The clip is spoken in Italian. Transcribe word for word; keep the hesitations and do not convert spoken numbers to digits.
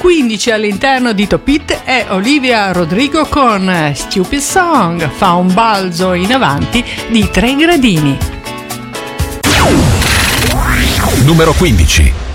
quindici all'interno di Top Hit è Olivia Rodrigo con Stupid Song, fa un balzo in avanti di tre gradini. Numero quindici.